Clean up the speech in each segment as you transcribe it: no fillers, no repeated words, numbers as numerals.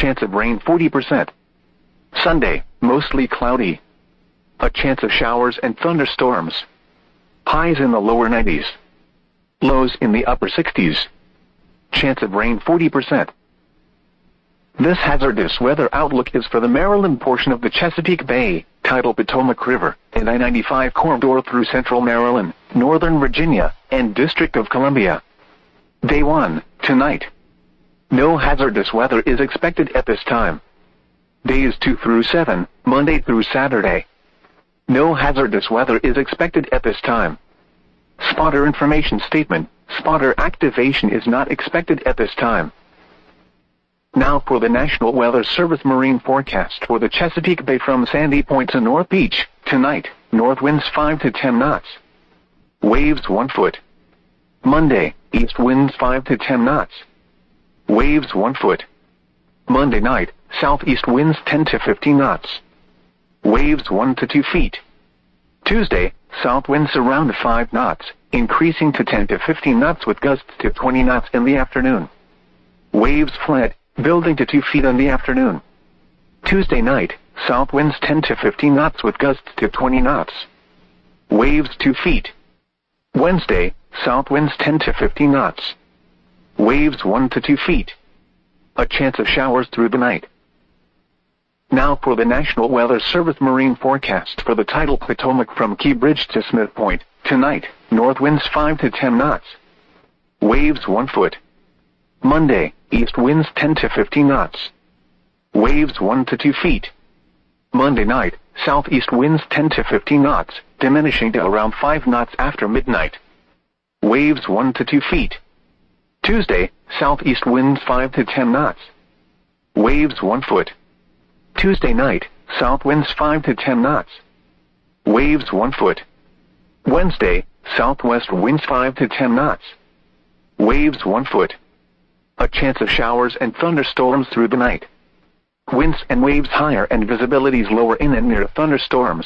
chance of rain 40%. Sunday, mostly cloudy. A chance of showers and thunderstorms. Highs in the lower 90s. Lows in the upper 60s. Chance of rain 40%. This hazardous weather outlook is for the Maryland portion of the Chesapeake Bay, tidal Potomac River, and I-95 corridor through central Maryland, northern Virginia, and District of Columbia. Day 1, tonight. No hazardous weather is expected at this time. Days 2 through 7, Monday through Saturday. No hazardous weather is expected at this time. Spotter information statement. Spotter activation is not expected at this time. Now for the National Weather Service marine forecast for the Chesapeake Bay from Sandy Point to North Beach. Tonight, north winds 5 to 10 knots. Waves 1 foot. Monday, east winds 5 to 10 knots. Waves 1 foot. Monday night, southeast winds 10 to 15 knots. Waves 1 to 2 feet. Tuesday, south winds around 5 knots, increasing to 10 to 15 knots with gusts to 20 knots in the afternoon. Waves flat, building to 2 feet in the afternoon. Tuesday night, south winds 10 to 15 knots with gusts to 20 knots. Waves 2 feet. Wednesday, south winds 10 to 15 knots. Waves 1 to 2 feet. A chance of showers through the night. Now for the National Weather Service marine forecast for the tidal Potomac from Key Bridge to Smith Point. Tonight, north winds 5 to 10 knots. Waves 1 foot. Monday, east winds 10 to 15 knots. Waves 1 to 2 feet. Monday night, southeast winds 10 to 15 knots, diminishing to around 5 knots after midnight. Waves 1 to 2 feet. Tuesday, southeast winds 5 to 10 knots. Waves 1 foot. Tuesday night, south winds 5 to 10 knots. Waves 1 foot. Wednesday, southwest winds 5 to 10 knots. Waves 1 foot. A chance of showers and thunderstorms through the night. Winds and waves higher and visibilities lower in and near thunderstorms.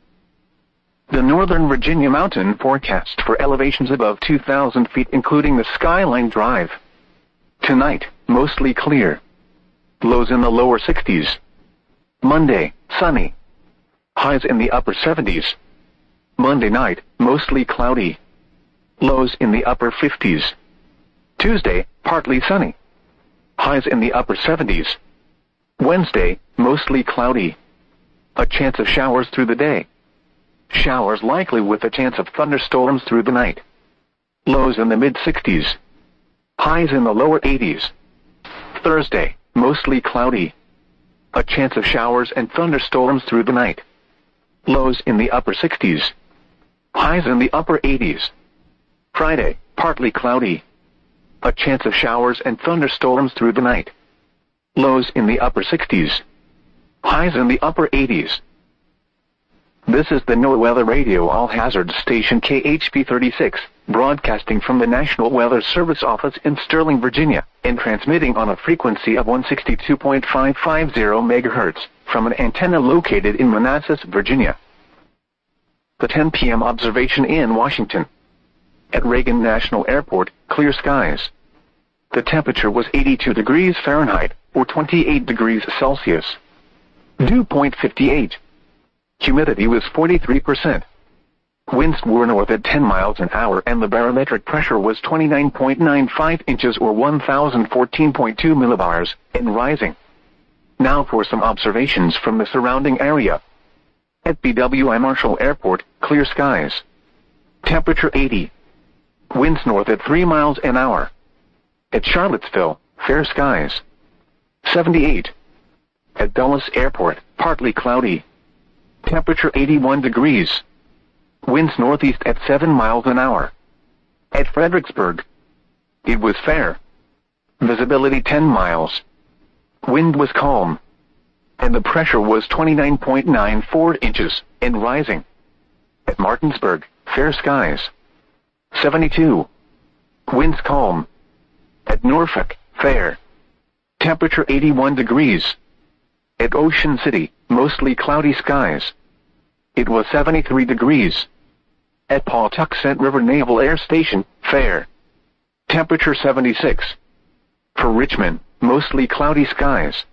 The Northern Virginia mountain forecast for elevations above 2,000 feet including the Skyline Drive. Tonight, mostly clear. Lows in the lower 60s. Monday, sunny. Highs in the upper 70s. Monday night, mostly cloudy. Lows in the upper 50s. Tuesday, partly sunny. Highs in the upper 70s. Wednesday, mostly cloudy. A chance of showers through the day. Showers likely with a chance of thunderstorms through the night. Lows in the mid-60s. Highs in the lower 80s. Thursday, mostly cloudy. A chance of showers and thunderstorms through the night. Lows in the upper 60s. Highs in the upper 80s. Friday, partly cloudy. A chance of showers and thunderstorms through the night. Lows in the upper 60s. Highs in the upper 80s. This is the NOAA Weather Radio All Hazards Station KHP 36, broadcasting from the National Weather Service office in Sterling, Virginia, and transmitting on a frequency of 162.550 MHz from an antenna located in Manassas, Virginia. The 10 p.m. observation in Washington. At Reagan National Airport, clear skies. The temperature was 82 degrees Fahrenheit, or 28 degrees Celsius. Dew point 58. Humidity was 43%. Winds were north at 10 miles an hour and the barometric pressure was 29.95 inches or 1014.2 millibars, and rising. Now for some observations from the surrounding area. At BWI Marshall Airport, clear skies. Temperature 80. Winds north at 3 miles an hour. At Charlottesville, fair skies. 78. At Dulles Airport, partly cloudy. Temperature 81 degrees. Winds northeast at 7 miles an hour. At Fredericksburg, it was fair. Visibility 10 miles. Wind was calm. And the pressure was 29.94 inches, and rising. At Martinsburg, fair skies. 72. Winds calm. At Norfolk, fair. Temperature 81 degrees. At Ocean City, mostly cloudy skies. It was 73 degrees. At Pawtuxet River Naval Air Station, fair. Temperature 76. For Richmond, mostly cloudy skies.